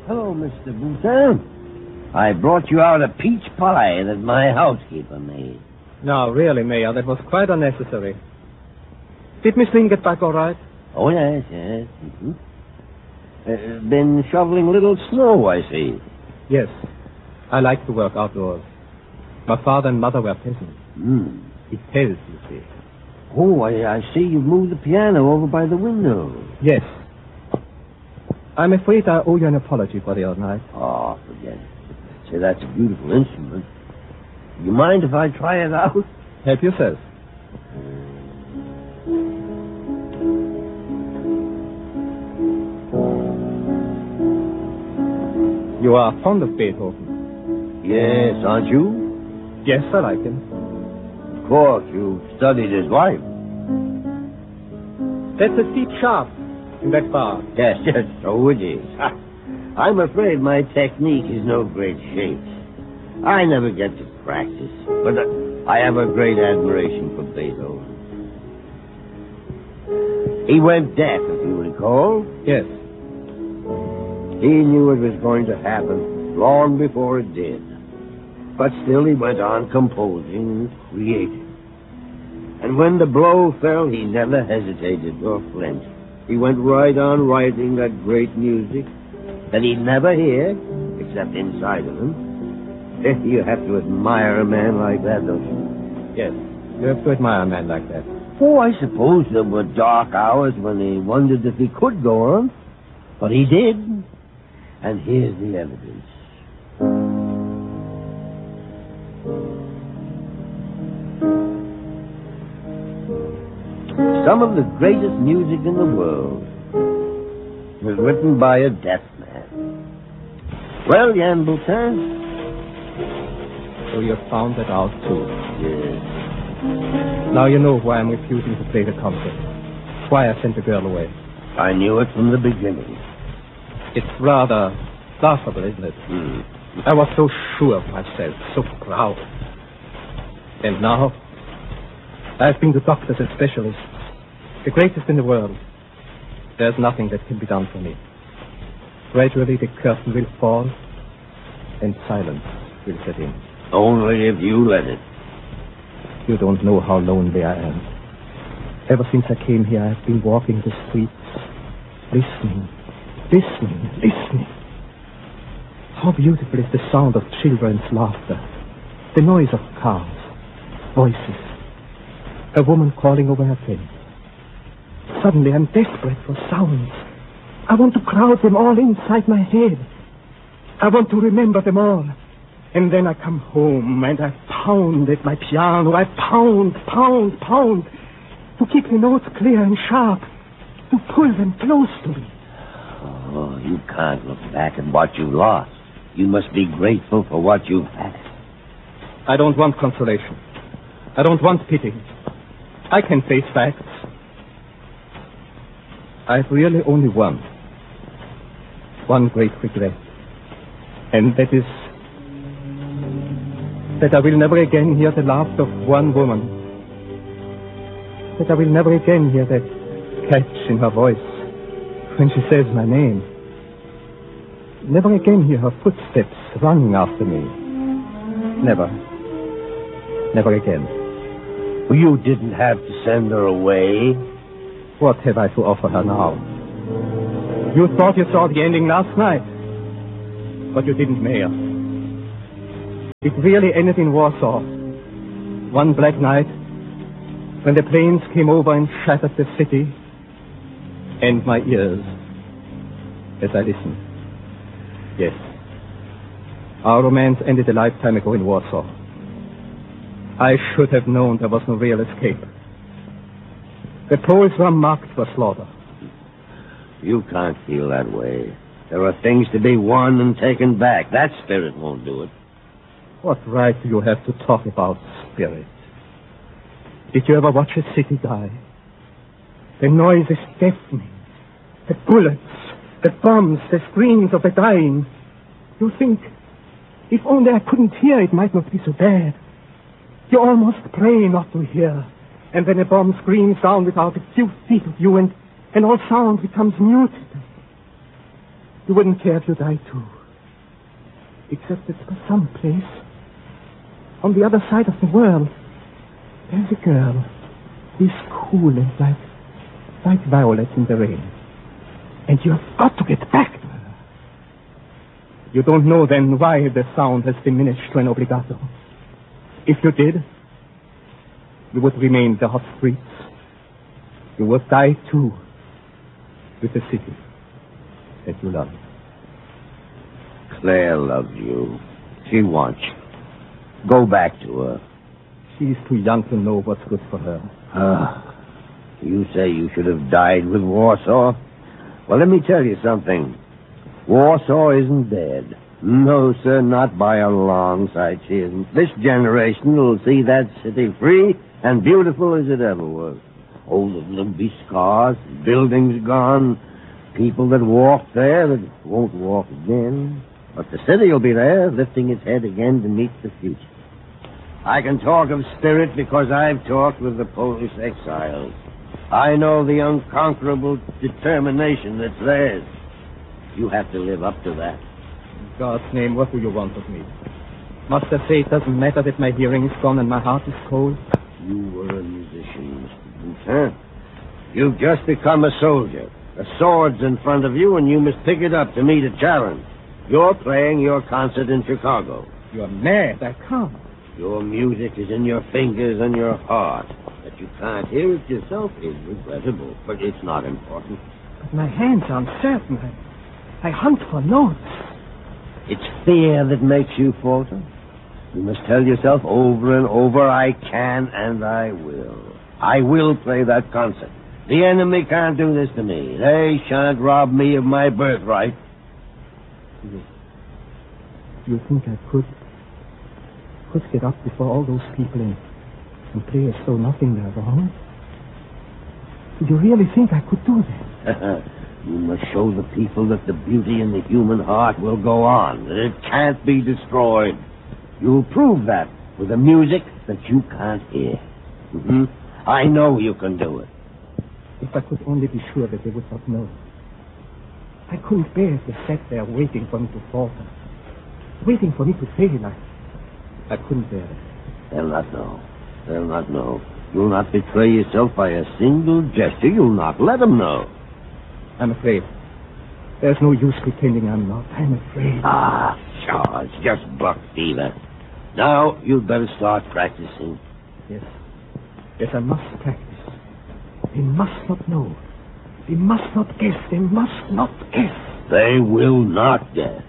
Hello, Mr. Boutin. I brought you out a peach pie that my housekeeper made. No, really, Mayor, that was quite unnecessary. Did Miss Lynn get back all right? Oh, yes. Mm-hmm. Been shoveling a little snow, I see. Yes. I like to work outdoors. My father and mother were peasants. It tells, you see. Oh, I see you've moved the piano over by the window. Yes. I'm afraid I owe you an apology for the other night. Oh, forget it. Say, that's a beautiful instrument. You mind if I try it out? Help yourself. You are fond of Beethoven? Yes, aren't you? Yes, I like him. Of course, you studied his wife. That's a C sharp in that bar. Yes, so it is. I'm afraid my technique is no great shape. I never get to practice, but I have a great admiration for Beethoven. He went deaf, if you recall. Yes. He knew it was going to happen long before it did. But still he went on composing and creating. And when the blow fell, he never hesitated or flinched. He went right on writing that great music that he'd never hear, except inside of him. You have to admire a man like that, don't you? Yes, you have to admire a man like that. Oh, I suppose there were dark hours when he wondered if he could go on. But he did. And here's the evidence. Some of the greatest music in the world was written by a deaf man. Well, Jan Boutin? So you found that out, too? Yes. Now you know why I'm refusing to play the concert. Why I sent the girl away. I knew it from the beginning. It's rather laughable, isn't it? I was so sure of myself, so proud. And now, I've been to doctors and specialists, the greatest in the world. There's nothing that can be done for me. Gradually, the curtain will fall, and silence will set in. Only if you let it. You don't know how lonely I am. Ever since I came here, I've been walking the streets, listening. How beautiful is the sound of children's laughter, the noise of cars, voices, a woman calling over her friend. Suddenly I'm desperate for sounds. I want to crowd them all inside my head. I want to remember them all. And then I come home and I pound at my piano. I pound, to keep the notes clear and sharp, to pull them close to me. Oh, you can't look back at what you lost. You must be grateful for what you've had. I don't want consolation. I don't want pity. I can face facts. I've really only one great regret. And that is that I will never again hear the laughter of one woman. That I will never again hear that catch in her voice when she says my name. Never again hear her footsteps running after me. Never again. You didn't have to send her away. What have I to offer her now? You thought you saw the ending last night, but you didn't, Mayor. It really ended in Warsaw. One black night, when the planes came over and shattered the city, and my ears, as I listened. Yes. Our romance ended a lifetime ago in Warsaw. I should have known there was no real escape. The Poles were marked for slaughter. You can't feel that way. There are things to be won and taken back. That spirit won't do it. What right do you have to talk about spirit? Did you ever watch a city die? The noise is deafening. The bullets, the bombs, the screams of the dying. You think, if only I couldn't hear, it might not be so bad. You almost pray not to hear. And then a bomb screams down without a few feet of you, and all sound becomes muted. You wouldn't care if you died too. Except that for some place, on the other side of the world, there's a girl who is cool and like violets in the rain. And you've got to get back to her. You don't know then why the sound has diminished to an obligato. If you did, you would remain the hot streets. You would die too with the city that you love. Claire loves you. She wants you. Go back to her. She's too young to know what's good for her. You say you should have died with Warsaw? Well, let me tell you something. Warsaw isn't dead. No, sir, not by a long sight she isn't. This generation will see that city free and beautiful as it ever was. Oh, there'll be scars, buildings gone, people that walked there that won't walk again. But the city will be there, lifting its head again to meet the future. I can talk of spirit because I've talked with the Polish exiles. I know the unconquerable determination that's theirs. You have to live up to that. In God's name, what do you want of me? Must I say it doesn't matter that my hearing is gone and my heart is cold? You were a musician, Mr. Booth, huh? You've just become a soldier. The sword's in front of you, and you must pick it up to meet a challenge. You're playing your concert in Chicago. You're mad. I can't. Your music is in your fingers and your heart. That you can't hear it yourself is regrettable, but it's not important. But my hands are uncertain. I hunt for notes. It's fear that makes you falter. You must tell yourself over and over, I can and I will. I will play that concert. The enemy can't do this to me. They shan't rob me of my birthright. Do you think I could get up before all those people and play as though nothing were wrong? Do you really think I could do that? You must show the people that the beauty in the human heart will go on, that it can't be destroyed. You'll prove that with a music that you can't hear. I know you can do it. If I could only be sure that they would not know. I couldn't bear to sit there waiting for me to falter, waiting for me to fail. I couldn't bear it. They'll not know. They'll not know. You'll not betray yourself by a single gesture. You'll not let them know. I'm afraid. There's no use pretending I'm not. I'm afraid. Sure. It's just buck fever. Now, you'd better start practicing. Yes, I must practice. They must not know. They must not guess. They must not guess. They will not guess.